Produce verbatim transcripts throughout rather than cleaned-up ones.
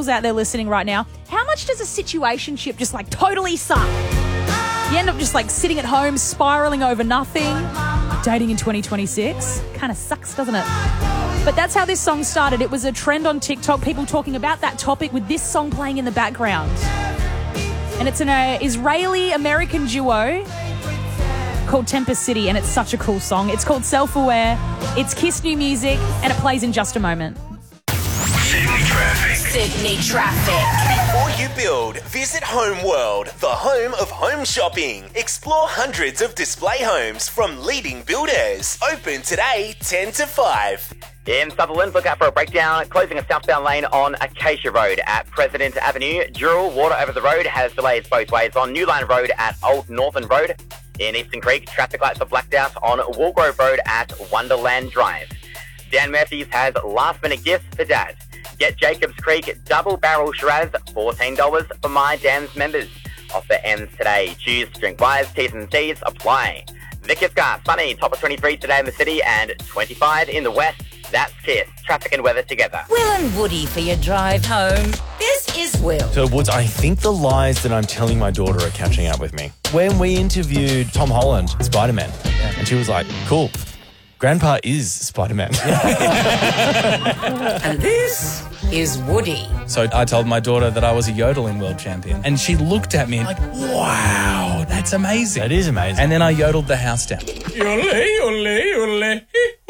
singles out there listening right now, how much does a situationship just like totally suck? You end up just like sitting at home, spiraling over nothing. Dating in twenty twenty-six. Kind of sucks, doesn't it? But that's how this song started. It was a trend on TikTok, people talking about that topic with this song playing in the background. And it's an uh, Israeli-American duo called Tempest City, and it's such a cool song. It's called Self-Aware. It's Kiss New Music, and it plays in just a moment. Sydney Traffic. Sydney Traffic. Before you build, visit Home World, the home of home shopping. Explore hundreds of display homes from leading builders. Open today, ten to five. In Sutherland, look out for a breakdown, closing a southbound lane on Acacia Road at President Avenue. Dural, water over the road, has delays both ways on New Line Road at Old Northern Road. In Eastern Creek, traffic lights are blacked out on Woolgrove Road at Wonderland Drive. Dan Murphy's has last-minute gifts for Dad. Get Jacobs Creek Double Barrel Shiraz, fourteen dollars for My Dan's members. Offer ends today. Choose to drink wise, T's and C's apply. Vickers Car, sunny, top of twenty-three today in the city and twenty-five in the west. That's Kiss. Traffic and weather together. Will and Woody for your drive home. This is Will. So, Woods, I think the lies that I'm telling my daughter are catching up with me. When we interviewed Tom Holland, Spider-Man, yeah. and she was like, cool, Grandpa is Spider-Man. And this is Woody. So I told my daughter that I was a yodeling world champion, and she looked at me like, wow, that's amazing. That is amazing. And then I yodeled the house down. Yodel, yodel, yodel.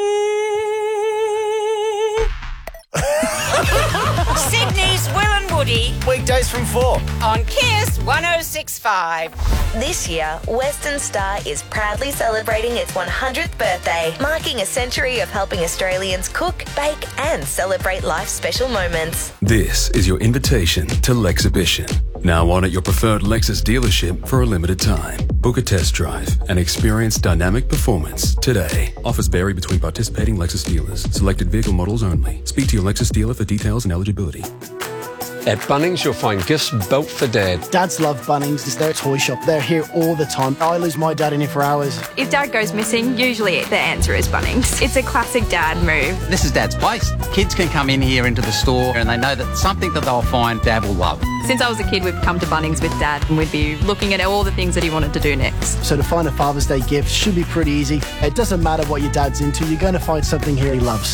Sydney's Will and Woody Weekdays from four. on Kiss one oh six point five. This year, Western Star is proudly celebrating its one hundredth birthday, marking a century of helping Australians cook, bake and celebrate life's special moments. This is your invitation to Lexhibition. Now on at your preferred Lexus dealership for a limited time. Book a test drive and experience dynamic performance today. Offers vary between participating Lexus dealers. Selected vehicle models only. Speak to your Lexus dealer for details and eligibility. At Bunnings, you'll find gifts built for Dad. Dads love Bunnings. It's their toy shop. They're here all the time. I lose my dad in here for hours. If Dad goes missing, usually the answer is Bunnings. It's a classic Dad move. This is Dad's place. Kids can come in here into the store and they know that something that they'll find Dad will love. Since I was a kid, we've come to Bunnings with Dad and we'd be looking at all the things that he wanted to do next. So to find a Father's Day gift should be pretty easy. It doesn't matter what your dad's into, you're going to find something here he loves.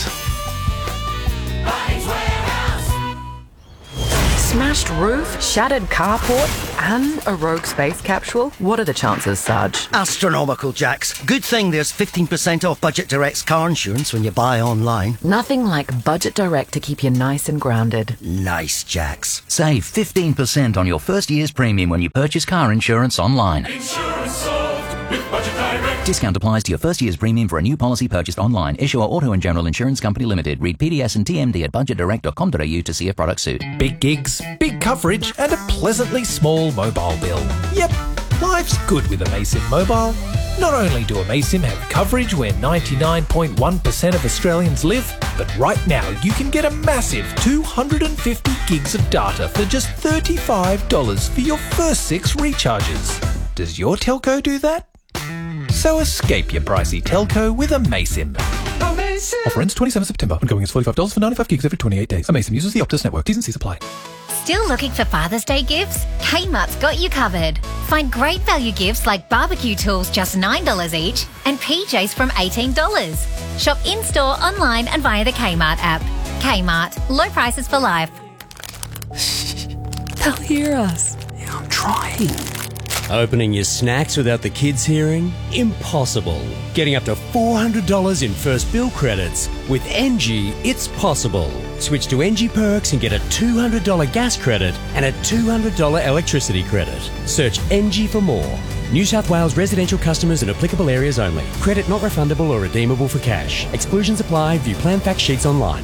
Smashed roof, shattered carport, and a rogue space capsule? What are the chances, Sarge? Astronomical, Jax. Good thing there's fifteen percent off Budget Direct's car insurance when you buy online. Nothing like Budget Direct to keep you nice and grounded. Nice, Jax. Save fifteen percent on your first year's premium when you purchase car insurance online. Insurance solved with Budget Direct. Discount applies to your first year's premium for a new policy purchased online. Issuer Auto and General Insurance Company Limited. Read P D S and T M D at budget direct dot com dot a u to see if products suit. Big gigs, big coverage, and a pleasantly small mobile bill. Yep, life's good with Amaysim Mobile. Not only do Amaysim have coverage where ninety-nine point one percent of Australians live, but right now you can get a massive two hundred fifty gigs of data for just thirty-five dollars for your first six recharges. Does your telco do that? So escape your pricey telco with Amaysim. Amazing. Offer ends twenty-seventh of September. Ongoing is forty-five dollars for ninety-five gigs every twenty-eight days. Amaysim uses the Optus network. T's and C's apply. Still looking for Father's Day gifts? Kmart's got you covered. Find great value gifts like barbecue tools just nine dollars each and P Js from eighteen dollars. Shop in-store, online and via the Kmart app. Kmart. Low prices for life. They'll hear us. Yeah, I'm trying. Opening your snacks without the kids hearing? Impossible. Getting up to four hundred dollars in first bill credits. With N G, it's possible. Switch to N G Perks and get a two hundred dollars gas credit and a two hundred dollars electricity credit. Search N G for more. New South Wales residential customers in applicable areas only. Credit not refundable or redeemable for cash. Exclusions apply. View plan fact sheets online.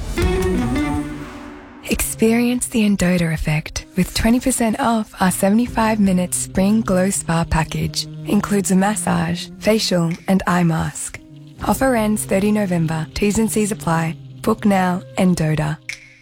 Experience the Endota effect with twenty percent off our seventy-five minute Spring Glow Spa package. Includes a massage, facial and eye mask. Offer ends thirtieth of November. T's and C's apply. Book now, Endota.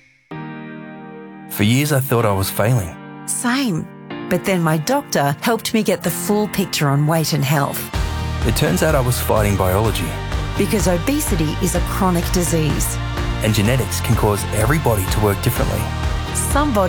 For years I thought I was failing. Same. But then my doctor helped me get the full picture on weight and health. It turns out I was fighting biology. Because obesity is a chronic disease. And genetics can cause every body to work differently. Some bodies